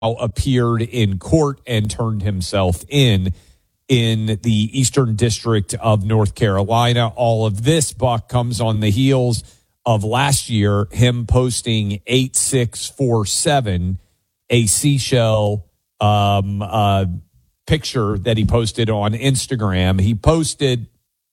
appeared in court and turned himself in the Eastern District of North Carolina. All of this, Buck, comes on the heels of last year, him posting 8647, a seashell picture that he posted on Instagram. He posted,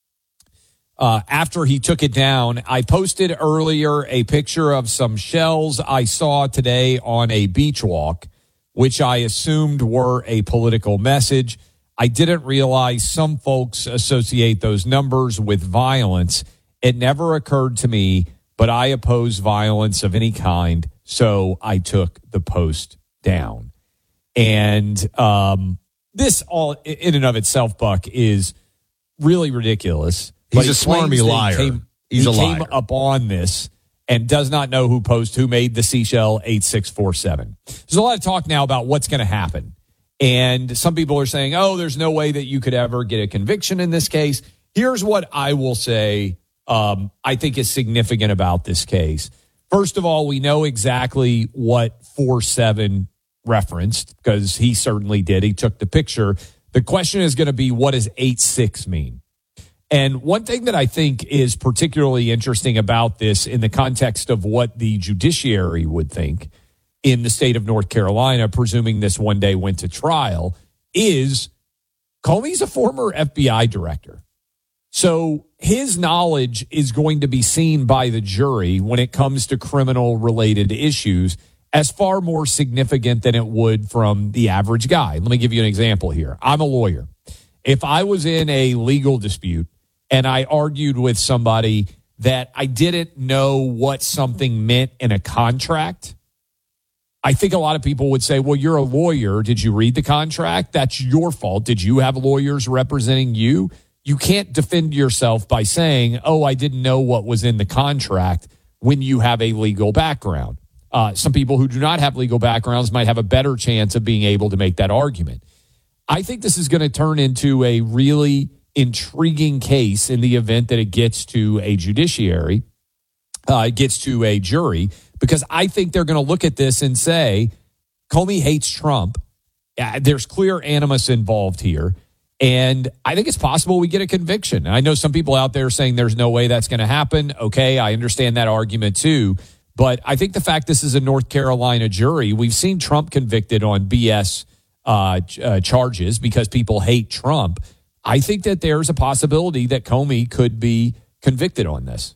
after he took it down, I posted earlier a picture of some shells I saw today on a beach walk, which I assumed were a political message. I didn't realize some folks associate those numbers with violence. It never occurred to me, but I oppose violence of any kind, so I took the post down. And this all in and of itself, Buck, is really ridiculous. He's a smarmy liar. He's a liar. Came up on this and does not know who made the seashell 8647. There's a lot of talk now about what's going to happen. And some people are saying, oh, there's no way that you could ever get a conviction in this case. Here's what I will say I think is significant about this case. First of all, we know exactly what 47 referenced because he certainly did. He took the picture. The question is going to be, what does 86 mean? And one thing that I think is particularly interesting about this in the context of what the judiciary would think in the state of North Carolina, presuming this one day went to trial, is Comey's a former FBI director. So his knowledge is going to be seen by the jury when it comes to criminal-related issues as far more significant than it would from the average guy. Let me give you an example here. I'm a lawyer. If I was in a legal dispute and I argued with somebody that I didn't know what something meant in a contract, I think a lot of people would say, well, you're a lawyer. Did you read the contract? That's your fault. Did you have lawyers representing you? You can't defend yourself by saying, oh, I didn't know what was in the contract when you have a legal background. Some people who do not have legal backgrounds might have a better chance of being able to make that argument. I think this is going to turn into a really intriguing case in the event that it gets to a judiciary, gets to a jury, because I think they're going to look at this and say, Comey hates Trump. There's clear animus involved here. And I think it's possible we get a conviction. I know some people out there saying there's no way that's going to happen. Okay, I understand that argument too. But I think the fact this is a North Carolina jury, we've seen Trump convicted on BS charges because people hate Trump. I think that there's a possibility that Comey could be convicted on this.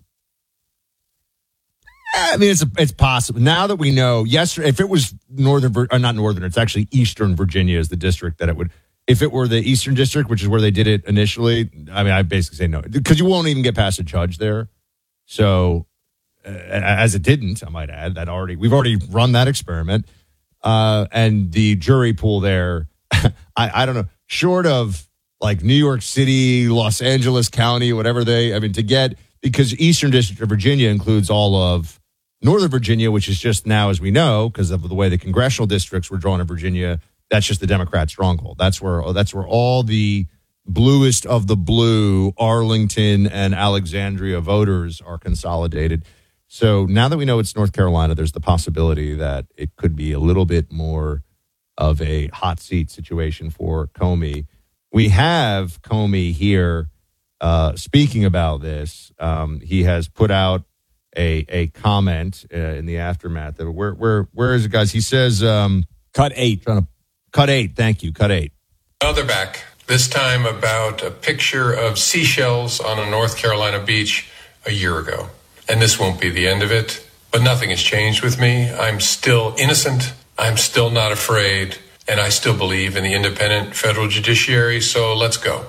I mean, it's possible. Now that we know, yesterday, if it was it's actually Eastern Virginia is the district that it would. If it were the Eastern District, which is where they did it initially, I mean, I basically say no. Because you won't even get past a judge there. So, as it didn't, I might add, we've already run that experiment. And the jury pool there, I don't know, short of like New York City, Los Angeles County, whatever because Eastern District of Virginia includes all of Northern Virginia, which is just now, as we know, because of the way the congressional districts were drawn in Virginia, that's just the Democrat stronghold. That's where all the bluest of the blue Arlington and Alexandria voters are consolidated. So now that we know it's North Carolina, there's the possibility that it could be a little bit more of a hot seat situation for Comey. We have Comey here speaking about this. He has put out a comment in the aftermath. Where is it, guys? He says, Cut 8. Cut 8. Thank you. Cut 8. Well, they're back. This time about a picture of seashells on a North Carolina beach a year ago. And this won't be the end of it. But nothing has changed with me. I'm still innocent. I'm still not afraid. And I still believe in the independent federal judiciary. So let's go.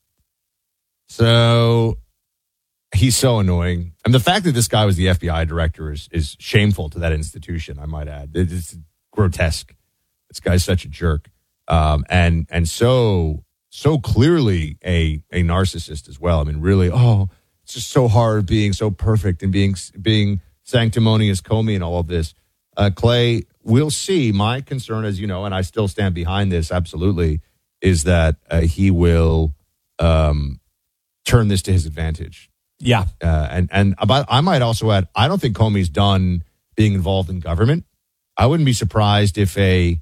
So he's so annoying. And the fact that this guy was the FBI director is shameful to that institution, I might add. It's grotesque. This guy's such a jerk, and so clearly a narcissist as well. I mean, really, it's just so hard being so perfect and being sanctimonious Comey and all of this. Clay, we'll see. My concern, as you know, and I still stand behind this absolutely, is that he will turn this to his advantage. Yeah, I might also add, I don't think Comey's done being involved in government. I wouldn't be surprised if a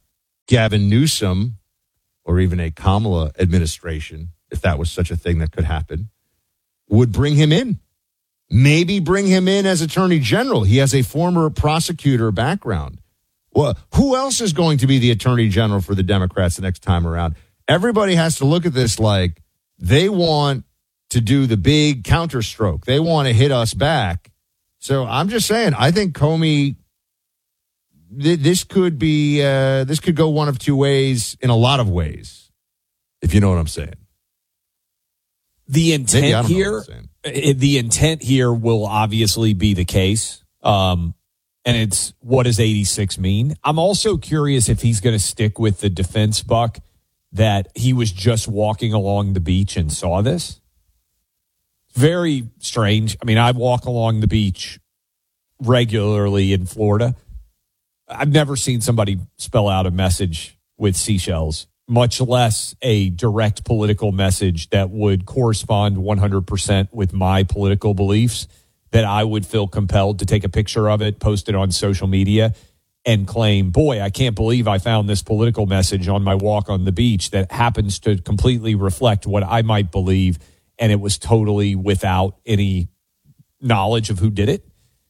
Gavin Newsom or even a Kamala administration, if that was such a thing that could happen, would bring him in. Maybe bring him in as Attorney General. He has a former prosecutor background. Well, who else is going to be the Attorney General for the Democrats the next time around? Everybody has to look at this like they want to do the big counterstroke. They want to hit us back. So I'm just saying, I think Comey, this could go one of two ways in a lot of ways, if you know what I'm saying. The intent here will obviously be the case. And it's, what does 86 mean? I'm also curious if he's going to stick with the defense, Buck, that he was just walking along the beach and saw this. Very strange. I mean, I walk along the beach regularly in Florida. I've never seen somebody spell out a message with seashells, much less a direct political message that would correspond 100% with my political beliefs, that I would feel compelled to take a picture of it, post it on social media, and claim, boy, I can't believe I found this political message on my walk on the beach that happens to completely reflect what I might believe, and it was totally without any knowledge of who did it.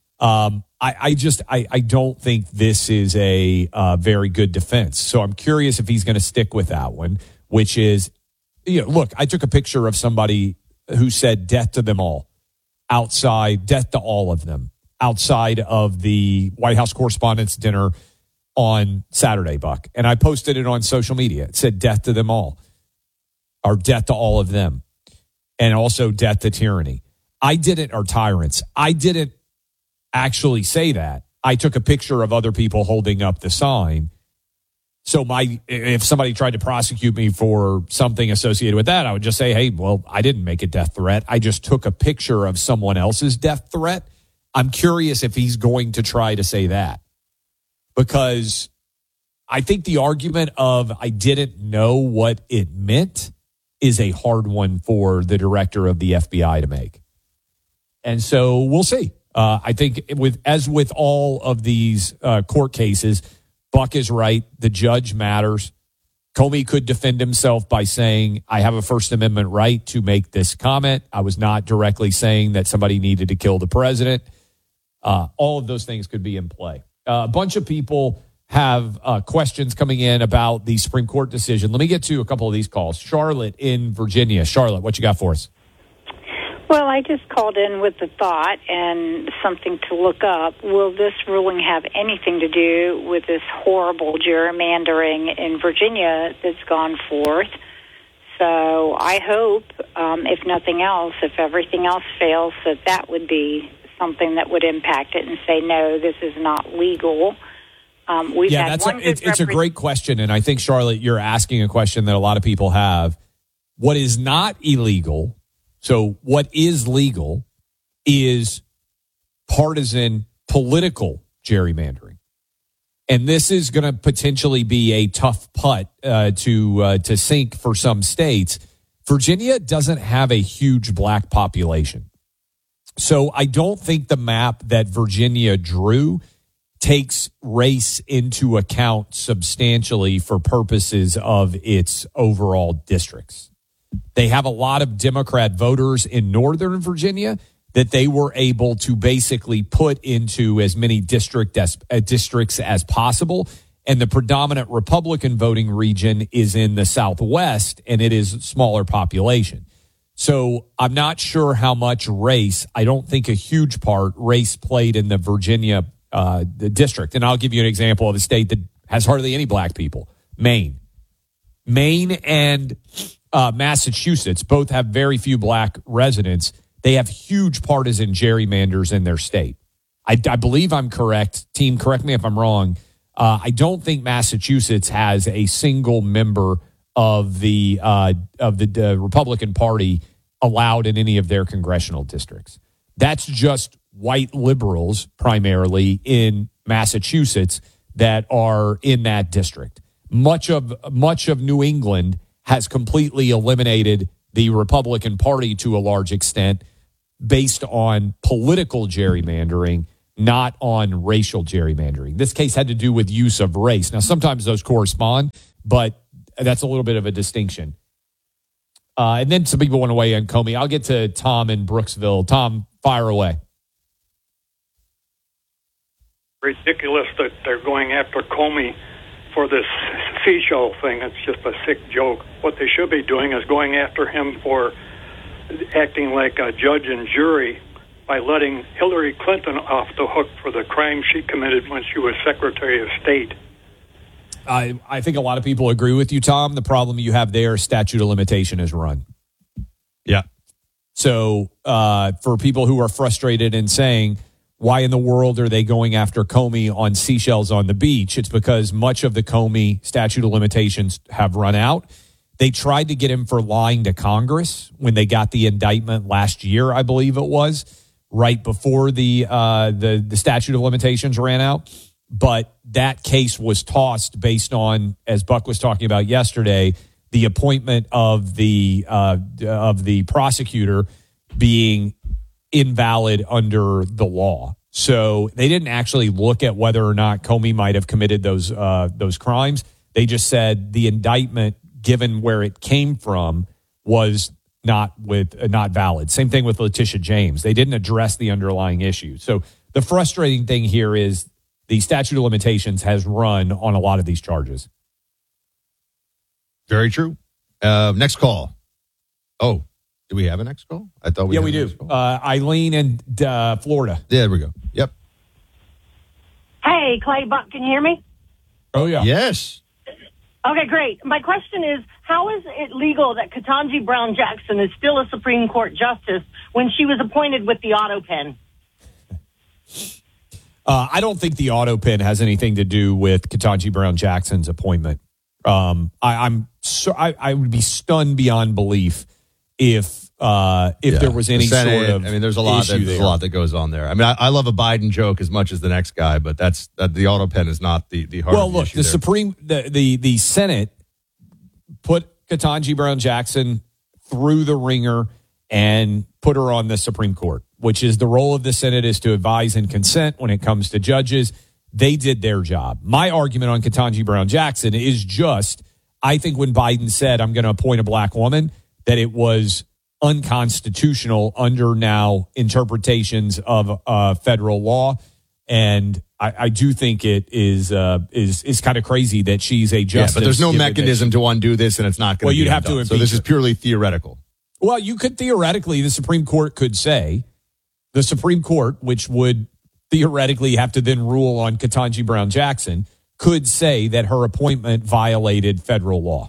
I don't think this is a very good defense. So I'm curious if he's going to stick with that one, which is, look, I took a picture of somebody who said death to them all outside, death to all of them outside of the White House Correspondents' Dinner on Saturday, Buck. And I posted it on social media. It said death to them all, or death to all of them, and also death to tyranny. Or tyrants. I didn't actually say that. I took a picture of other people holding up the sign. So if somebody tried to prosecute me for something associated with that, I would just say, hey, well, I didn't make a death threat. I just took a picture of someone else's death threat. I'm curious if he's going to try to say that, because I think the argument of I didn't know what it meant is a hard one for the director of the FBI to make. And so we'll see. I think as with all of these court cases, Buck is right. The judge matters. Comey could defend himself by saying, I have a First Amendment right to make this comment. I was not directly saying that somebody needed to kill the president. All of those things could be in play. A bunch of people have questions coming in about the Supreme Court decision. Let me get to a couple of these calls. Charlotte in Virginia. Charlotte, what you got for us? Well, I just called in with the thought and something to look up. Will this ruling have anything to do with this horrible gerrymandering in Virginia that's gone forth? So I hope, if nothing else, if everything else fails, that would be something that would impact it and say, no, this is not legal. It's a great question. And I think, Charlotte, you're asking a question that a lot of people have. What is not illegal? So what is legal is partisan political gerrymandering. And this is going to potentially be a tough putt to sink for some states. Virginia doesn't have a huge black population. So I don't think the map that Virginia drew takes race into account substantially for purposes of its overall districts. They have a lot of Democrat voters in Northern Virginia that they were able to basically put into as many districts as possible. And the predominant Republican voting region is in the Southwest, and it is a smaller population. So I'm not sure how much race. I don't think a huge part race played in the Virginia the district. And I'll give you an example of a state that has hardly any black people, Maine. Maine and Massachusetts both have very few black residents. They have huge partisan gerrymanders in their state. I believe I'm correct. Team, correct me if I'm wrong. I don't think Massachusetts has a single member of the Republican Party allowed in any of their congressional districts. That's just white liberals primarily in Massachusetts that are in that district. Much of New England has completely eliminated the Republican Party to a large extent based on political gerrymandering, not on racial gerrymandering. This case had to do with use of race. Now, sometimes those correspond, but that's a little bit of a distinction. And then some people want to weigh in Comey. I'll get to Tom in Brooksville. Tom, fire away. Ridiculous that they're going after Comey for this seashell thing. It's just a sick joke. What they should be doing is going after him for acting like a judge and jury by letting Hillary Clinton off the hook for the crime she committed when she was Secretary of State. I think a lot of people agree with you, Tom. The problem you have there, statute of limitation is run. Yeah. So for people who are frustrated and saying, why in the world are they going after Comey on seashells on the beach? It's because much of the Comey statute of limitations have run out. They tried to get him for lying to Congress when they got the indictment last year, I believe it was, right before the statute of limitations ran out. But that case was tossed based on, as Buck was talking about yesterday, the appointment of the prosecutor being invalid under the law. So they didn't actually look at whether or not Comey might have committed those crimes. They just said the indictment, given where it came from, was not valid. Same thing with Letitia James. They didn't address the underlying issue. So the frustrating thing here is the statute of limitations has run on a lot of these charges. Very true. Next call. Oh, do we have a next call? I thought we we do. Eileen in Florida. There we go. Yep. Hey, Clay, Buck, can you hear me? Oh, yeah. Yes. Okay, great. My question is, how is it legal that Ketanji Brown Jackson is still a Supreme Court justice when she was appointed with the auto pen? I don't think the auto pen has anything to do with Ketanji Brown Jackson's appointment. I would be stunned beyond belief if there was any Senate, sort of there's a lot that goes on there. I mean, I love a Biden joke as much as the next guy, but the auto pen is not the heart of the issue there. The Senate put Ketanji Brown Jackson through the ringer and put her on the Supreme Court, which is the role of the Senate, is to advise and consent when it comes to judges. They did their job. My argument on Ketanji Brown Jackson is just, I think when Biden said, I'm going to appoint a black woman, that it was unconstitutional under now interpretations of federal law. And I do think it is kind of crazy that she's a justice. Yeah, but there's no mechanism to undo this, and it's not going to be you'd have undone. to impeach So this her. is purely theoretical. Well, you could theoretically, the Supreme Court could say, the Supreme Court, which would theoretically have to then rule on Ketanji Brown Jackson, could say that her appointment violated federal law.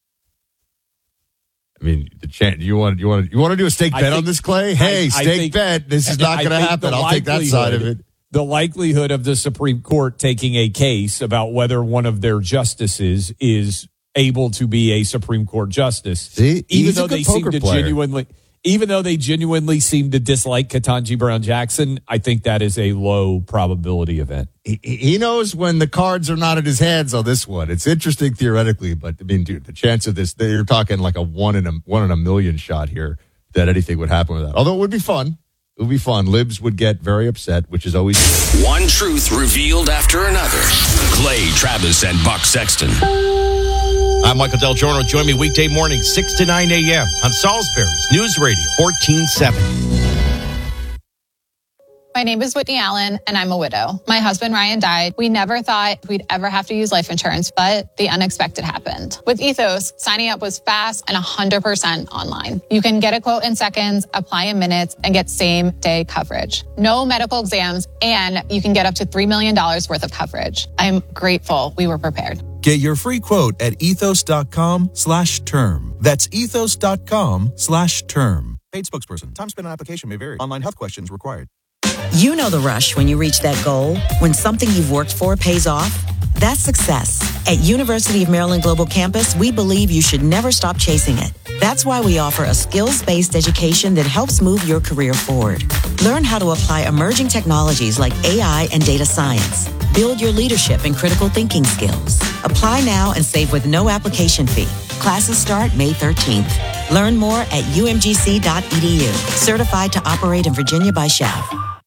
I mean, you want to do a stake bet on this, Clay? Hey, stake bet. This is not going to happen. I'll take that side of it. The likelihood of the Supreme Court taking a case about whether one of their justices is able to be a Supreme Court justice, even though they genuinely seem to dislike Ketanji Brown Jackson, I think that is a low probability event. He knows when the cards are not in his hands on this one. It's interesting theoretically, but I mean, dude, the chance of this, you're talking like a one in a million shot here that anything would happen with that. Although it would be fun. It would be fun. Libs would get very upset, which is always one truth revealed after another. Clay Travis and Buck Sexton. I'm Michael Del Giorno. Join me weekday morning, 6 to 9 a.m. on Salisbury's News Radio, 1470. My name is Whitney Allen, and I'm a widow. My husband, Ryan, died. We never thought we'd ever have to use life insurance, but the unexpected happened. With Ethos, signing up was fast and 100% online. You can get a quote in seconds, apply in minutes, and get same-day coverage. No medical exams, and you can get up to $3 million worth of coverage. I'm grateful we were prepared. Get your free quote at ethos.com/term. That's ethos.com/term. Paid spokesperson. Time spent on application may vary. Online health questions required. You know the rush when you reach that goal, when something you've worked for pays off. That's success. At University of Maryland Global Campus, we believe you should never stop chasing it. That's why we offer a skills-based education that helps move your career forward. Learn how to apply emerging technologies like AI and data science. Build your leadership and critical thinking skills. Apply now and save with no application fee. Classes start May 13th. Learn more at umgc.edu. Certified to operate in Virginia by SCHAV.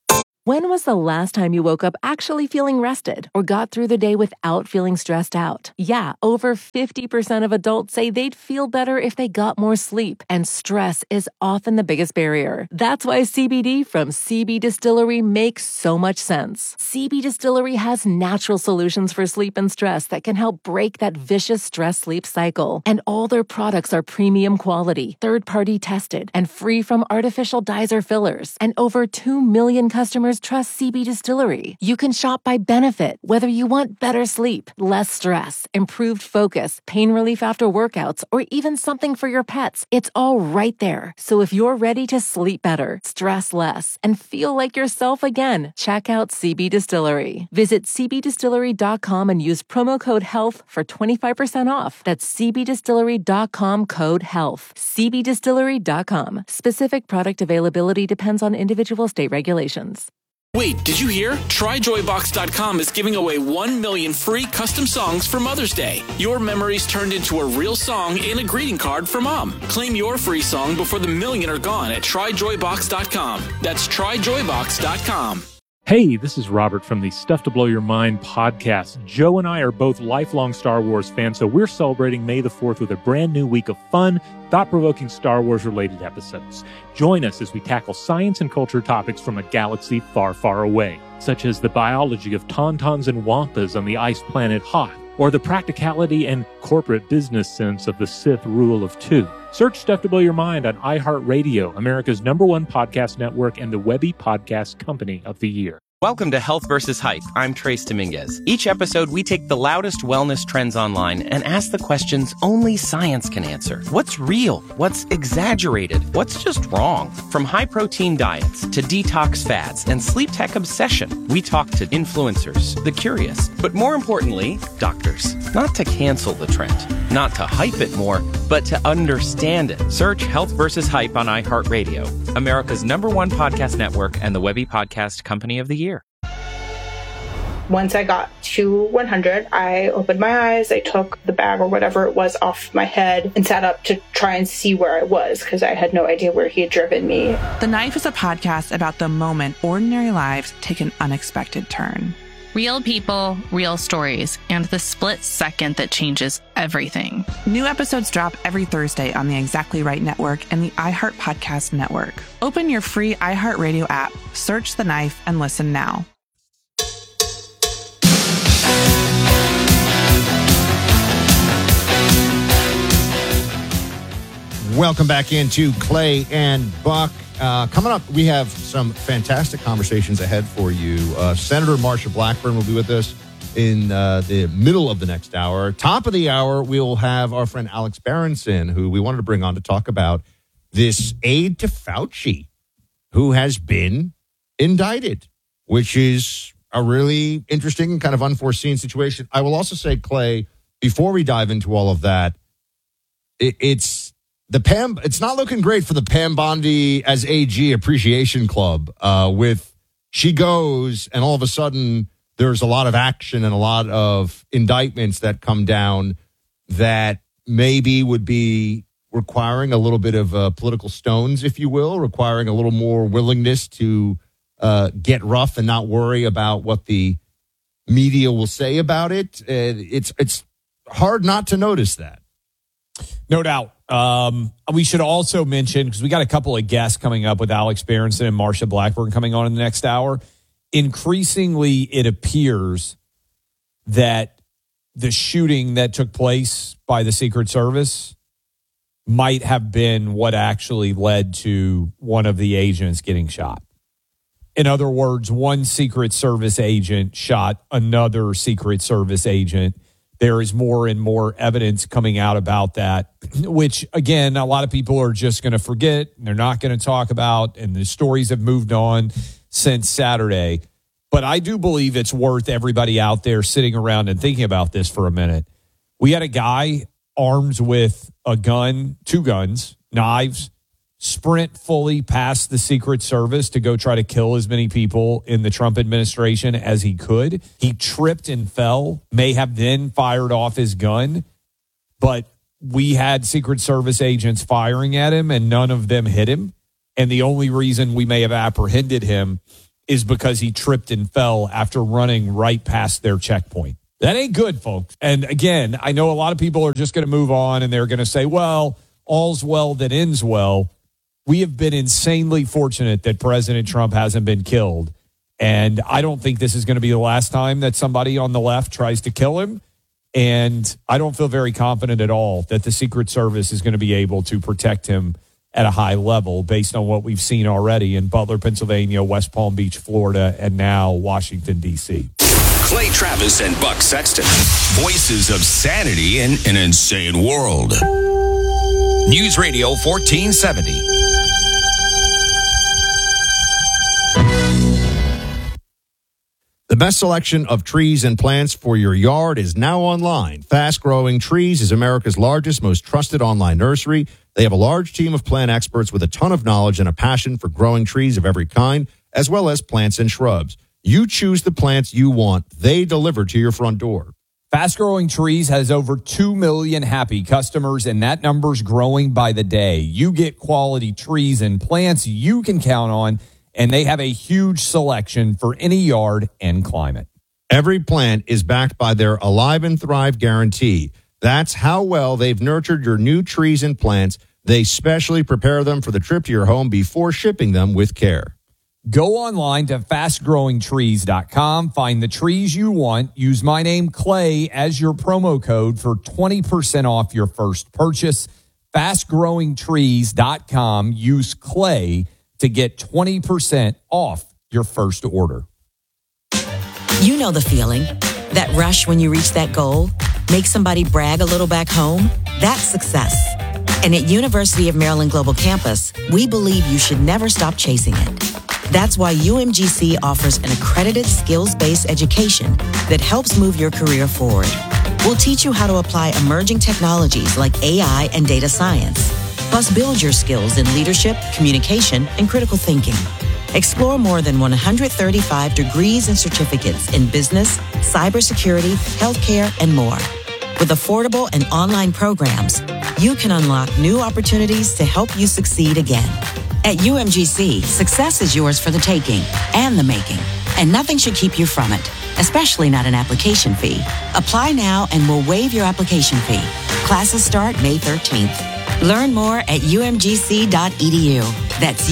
When was the last time you woke up actually feeling rested or got through the day without feeling stressed out? Yeah, over 50% of adults say they'd feel better if they got more sleep, and stress is often the biggest barrier. That's why CBD from CB Distillery makes so much sense. CB Distillery has natural solutions for sleep and stress that can help break that vicious stress-sleep cycle. And all their products are premium quality, third-party tested, and free from artificial dyes or fillers. And over 2 million customers trust CB Distillery. You can shop by benefit, whether you want better sleep, less stress, improved focus, pain relief after workouts, or even something for your pets. It's all right there. So if you're ready to sleep better, stress less, and feel like yourself again, check out CB Distillery. Visit cbdistillery.com and use promo code HEALTH for 25% off. That's cbdistillery.com, code HEALTH. cbdistillery.com. Specific product availability depends on individual state regulations. Wait, did you hear? TryJoyBox.com is giving away 1 million free custom songs for Mother's Day. Your memories turned into a real song and a greeting card for Mom. Claim your free song before the million are gone at TryJoyBox.com. That's TryJoyBox.com. Hey, this is Robert from the Stuff to Blow Your Mind podcast. Joe and I are both lifelong Star Wars fans, so we're celebrating May the 4th with a brand new week of fun, thought-provoking Star Wars-related episodes. Join us as we tackle science and culture topics from a galaxy far, far away, such as the biology of tauntauns and wampas on the ice planet Hoth, or the practicality and corporate business sense of the Sith rule of two. Search Stuff to Blow Your Mind on iHeartRadio, America's #1 podcast network and the Webby Podcast Company of the Year. Welcome to Health vs. Hype. I'm Trace Dominguez. Each episode, we take the loudest wellness trends online and ask the questions only science can answer. What's real? What's exaggerated? What's just wrong? From high-protein diets to detox fads and sleep tech obsession, we talk to influencers, the curious, but more importantly, doctors. Not to cancel the trend, not to hype it more, but to understand it. Search Health vs. Hype on iHeartRadio, America's #1 podcast network and the Webby Podcast Company of the Year. Once I got to 100, I opened my eyes, I took the bag or whatever it was off my head and sat up to try and see where I was because I had no idea where he had driven me. The Knife is a podcast about the moment ordinary lives take an unexpected turn. Real people, real stories, and the split second that changes everything. New episodes drop every Thursday on the Exactly Right Network and the iHeart Podcast Network. Open your free iHeartRadio app, search The Knife, and listen now. Welcome back into Clay and Buck. Coming up, we have some fantastic conversations ahead for you. Senator Marsha Blackburn will be with us in the middle of the next hour. Top of the hour, we'll have our friend Alex Berenson, who we wanted to bring on to talk about this aide to Fauci, who has been indicted, which is a really interesting, kind of unforeseen situation. I will also say, Clay, before we dive into all of that, it's not looking great for the Pam Bondi as AG Appreciation Club. She goes, and all of a sudden there's a lot of action and a lot of indictments that come down that maybe would be requiring a little bit of political stones, if you will, requiring a little more willingness to get rough and not worry about what the media will say about it. It's hard not to notice that. No doubt. We should also mention, because we got a couple of guests coming up with Alex Berenson and Marsha Blackburn coming on in the next hour. Increasingly, it appears that the shooting that took place by the Secret Service might have been what actually led to one of the agents getting shot. In other words, one Secret Service agent shot another Secret Service agent. There is more and more evidence coming out about that, which, again, a lot of people are just going to forget. They're not going to talk about, and the stories have moved on since Saturday. But I do believe it's worth everybody out there sitting around and thinking about this for a minute. We had a guy armed with a gun, 2 guns, knives, sprint fully past the Secret Service to go try to kill as many people in the Trump administration as he could. He tripped and fell, may have then fired off his gun, but we had Secret Service agents firing at him and none of them hit him. And the only reason we may have apprehended him is because he tripped and fell after running right past their checkpoint. That ain't good, folks. And again, I know a lot of people are just going to move on and they're going to say, well, all's well that ends well. We have been insanely fortunate that President Trump hasn't been killed. And I don't think this is going to be the last time that somebody on the left tries to kill him. And I don't feel very confident at all that the Secret Service is going to be able to protect him at a high level based on what we've seen already in Butler, Pennsylvania, West Palm Beach, Florida, and now Washington, D.C. Clay Travis and Buck Sexton, voices of sanity in an insane world. News Radio 1470. The best selection of trees and plants for your yard is now online. Fast Growing Trees is America's largest, most trusted online nursery. They have a large team of plant experts with a ton of knowledge and a passion for growing trees of every kind, as well as plants and shrubs. You choose the plants you want. They deliver to your front door. Fast Growing Trees has over 2 million happy customers, and that number's growing by the day. You get quality trees and plants you can count on, and they have a huge selection for any yard and climate. Every plant is backed by their Alive and Thrive guarantee. That's how well they've nurtured your new trees and plants. They specially prepare them for the trip to your home before shipping them with care. Go online to fastgrowingtrees.com. Find the trees you want. Use my name, Clay, as your promo code for 20% off your first purchase. Fastgrowingtrees.com. Use Clay to get 20% off your first order. You know the feeling. That rush when you reach that goal. Make somebody brag a little back home. That's success. And at University of Maryland Global Campus, we believe you should never stop chasing it. That's why UMGC offers an accredited skills-based education that helps move your career forward. We'll teach you how to apply emerging technologies like AI and data science, plus build your skills in leadership, communication, and critical thinking. Explore more than 135 degrees and certificates in business, cybersecurity, healthcare, and more. With affordable and online programs, you can unlock new opportunities to help you succeed again. At UMGC, success is yours for the taking and the making, and nothing should keep you from it, especially not an application fee. Apply now and we'll waive your application fee. Classes start May 13th. Learn more at umgc.edu. That's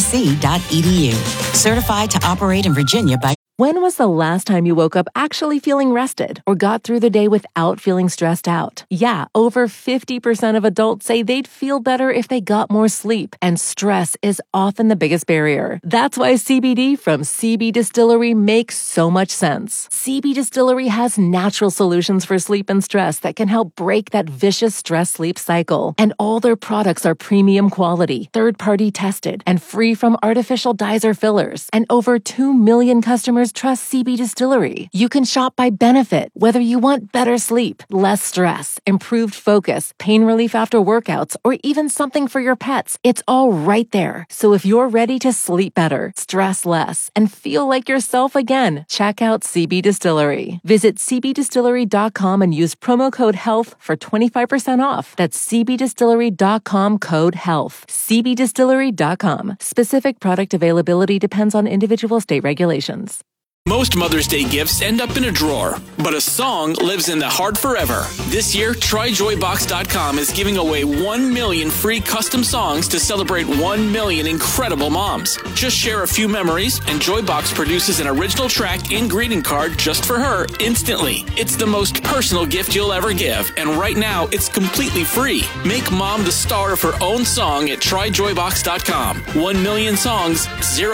umgc.edu. Certified to operate in Virginia by... When was the last time you woke up actually feeling rested or got through the day without feeling stressed out? Yeah, over 50% of adults say they'd feel better if they got more sleep, and stress is often the biggest barrier. That's why CBD from CB Distillery makes so much sense. CB Distillery has natural solutions for sleep and stress that can help break that vicious stress-sleep cycle. And all their products are premium quality, third-party tested, and free from artificial dyes or fillers. And over 2 million customers trust CB Distillery. You can shop by benefit, whether you want better sleep, less stress, improved focus, pain relief after workouts, or even something for your pets. It's all right there. So if you're ready to sleep better, stress less, and feel like yourself again, check out CB Distillery. Visit cbdistillery.com and use promo code HEALTH for 25% off. That's cbdistillery.com code HEALTH. cbdistillery.com. Specific product availability depends on individual state regulations. Most Mother's Day gifts end up in a drawer, but a song lives in the heart forever. This year, TryJoyBox.com is giving away 1 million free custom songs to celebrate 1 million incredible moms. Just share a few memories, and Joybox produces an original track and greeting card just for her instantly. It's the most personal gift you'll ever give, and right now, it's completely free. Make mom the star of her own song at TryJoyBox.com. 1 million songs,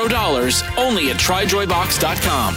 $0, only at TryJoyBox.com.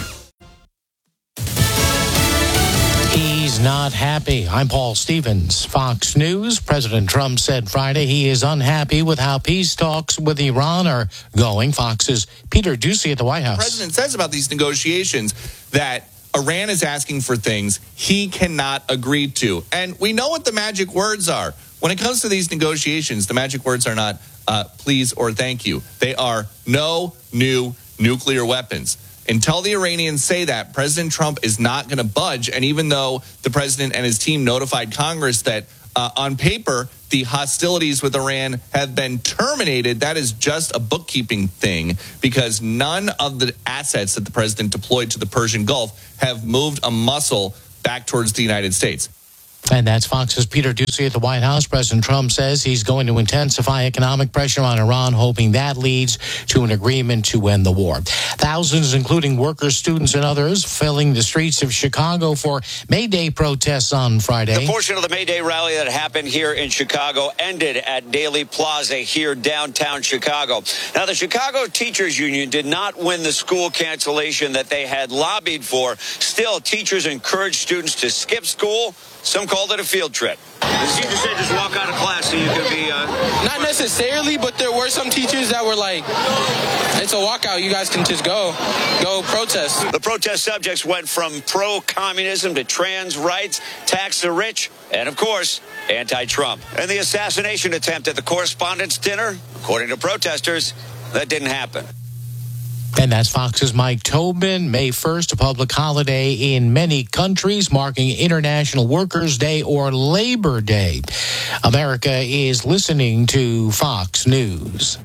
He's not happy. I'm Paul Stevens, Fox News. President Trump said Friday he is unhappy with how peace talks with Iran are going. Fox's Peter Doocy at the White House. The president says about these negotiations that Iran is asking for things he cannot agree to. And we know what the magic words are. When it comes to these negotiations, the magic words are not please or thank you. They are no new nuclear weapons. Until the Iranians say that, President Trump is not going to budge. And even though the president and his team notified Congress that on paper, the hostilities with Iran have been terminated. That is just a bookkeeping thing because none of the assets that the president deployed to the Persian Gulf have moved a muscle back towards the United States. And that's Fox's Peter Doocy at the White House. President Trump says he's going to intensify economic pressure on Iran, hoping that leads to an agreement to end the war. Thousands, including workers, students, and others, filling the streets of Chicago for May Day protests on Friday. The portion of the May Day rally that happened here in Chicago ended at Daley Plaza here downtown Chicago. Now, the Chicago Teachers Union did not win the school cancellation that they had lobbied for. Still, teachers encouraged students to skip school. Some called it a field trip. The teachers said just walk out of class so you could be... Not necessarily, but there were some teachers that were like, it's a walkout. You guys can just go protest. The protest subjects went from pro-communism to trans rights, tax the rich, and, of course, anti-Trump. And the assassination attempt at the Correspondents' Dinner, according to protesters, that didn't happen. And that's Fox's Mike Tobin. May 1st, a public holiday in many countries, marking International Workers' Day or Labor Day. America is listening to Fox News.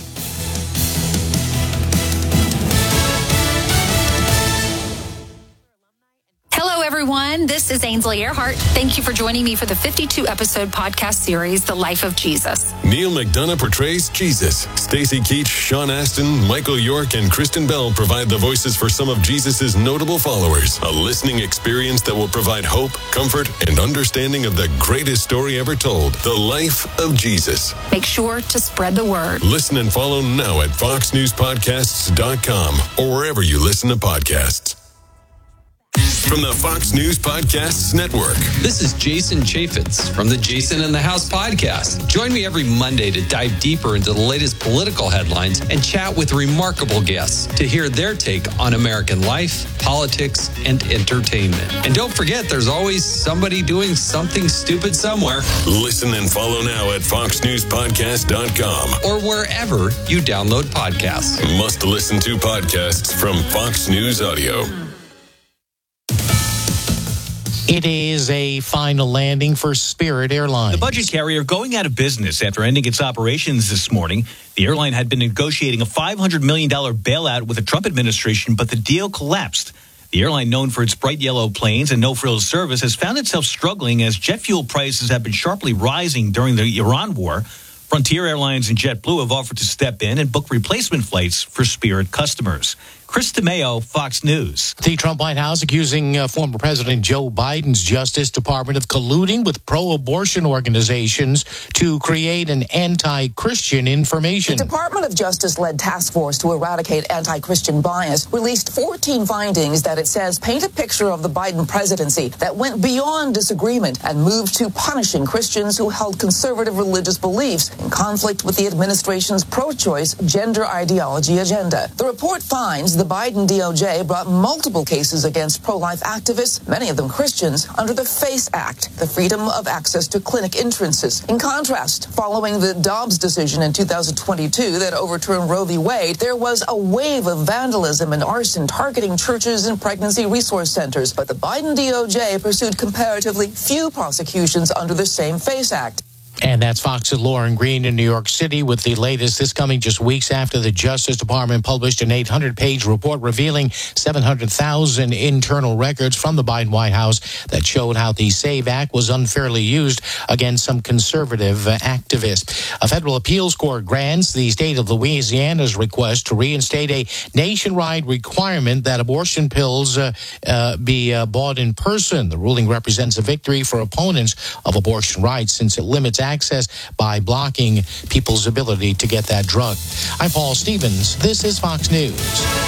Hello, everyone. This is Ainsley Earhart. Thank you for joining me for the 52-episode podcast series, The Life of Jesus. Neil McDonough portrays Jesus. Stacey Keach, Sean Astin, Michael York, and Kristen Bell provide the voices for some of Jesus' notable followers. A listening experience that will provide hope, comfort, and understanding of the greatest story ever told, The Life of Jesus. Make sure to spread the word. Listen and follow now at foxnewspodcasts.com or wherever you listen to podcasts. From the Fox News Podcasts Network. This is Jason Chaffetz from the Jason in the House podcast. Join me every Monday to dive deeper into the latest political headlines and chat with remarkable guests to hear their take on American life, politics, and entertainment. And don't forget, there's always somebody doing something stupid somewhere. Listen and follow now at foxnewspodcast.com or wherever you download podcasts. Must listen to podcasts from Fox News Audio. It is a final landing for Spirit Airlines. The budget carrier going out of business after ending its operations this morning. The airline had been negotiating a $500 million bailout with the Trump administration, but the deal collapsed. The airline, known for its bright yellow planes and no-frills service, has found itself struggling as jet fuel prices have been sharply rising during the Iran war. Frontier Airlines and JetBlue have offered to step in and book replacement flights for Spirit customers. Chris DeMeo, Fox News. The Trump White House accusing former President Joe Biden's Justice Department of colluding with pro-abortion organizations to create an anti-Christian information. The Department of Justice-led task force to eradicate anti-Christian bias released 14 findings that it says paint a picture of the Biden presidency that went beyond disagreement and moved to punishing Christians who held conservative religious beliefs in conflict with the administration's pro-choice gender ideology agenda. The report finds the Biden DOJ brought multiple cases against pro-life activists, many of them Christians, under the FACE Act, the Freedom of Access to Clinic Entrances. In contrast, following the Dobbs decision in 2022 that overturned Roe v. Wade, there was a wave of vandalism and arson targeting churches and pregnancy resource centers. But the Biden DOJ pursued comparatively few prosecutions under the same FACE Act. And that's Fox's Lauren Green in New York City with the latest. This coming just weeks after the Justice Department published an 800-page report revealing 700,000 internal records from the Biden White House that showed how the SAVE Act was unfairly used against some conservative activists. A federal appeals court grants the state of Louisiana's request to reinstate a nationwide requirement that abortion pills be bought in person. The ruling represents a victory for opponents of abortion rights since it limits access by blocking people's ability to get that drug. I'm Paul Stevens. This is Fox News.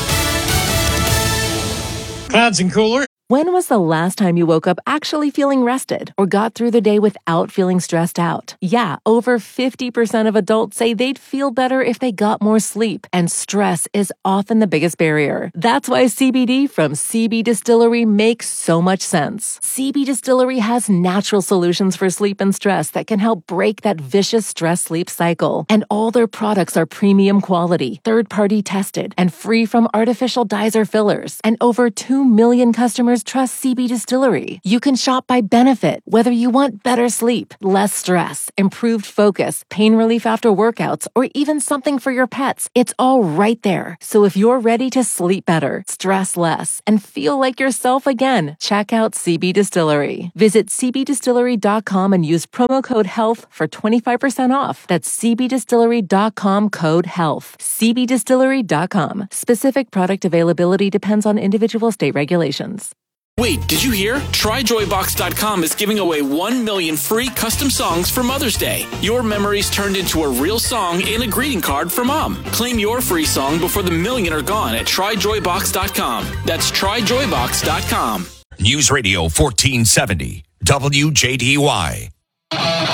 Clouds and cooler. When was the last time you woke up actually feeling rested or got through the day without feeling stressed out? Yeah, over 50% of adults say they'd feel better if they got more sleep, and stress is often the biggest barrier. That's why CBD from CB Distillery makes so much sense. CB Distillery has natural solutions for sleep and stress that can help break that vicious stress-sleep cycle. And all their products are premium quality, third-party tested, and free from artificial dyes or fillers. And over 2 million customers customers trust CB Distillery. You can shop by benefit, whether you want better sleep, less stress, improved focus, pain relief after workouts, or even something for your pets. It's all right there. So if you're ready to sleep better, stress less, and feel like yourself again, check out CB Distillery. Visit cbdistillery.com and use promo code HEALTH for 25% off. That's cbdistillery.com, code HEALTH. cbdistillery.com. Specific product availability depends on individual state regulations. Wait, did you hear? TryJoyBox.com is giving away 1 million free custom songs for Mother's Day. Your memories turned into a real song in a greeting card for Mom. Claim your free song before the million are gone at TryJoyBox.com. That's TryJoyBox.com. News Radio 1470, WJDY.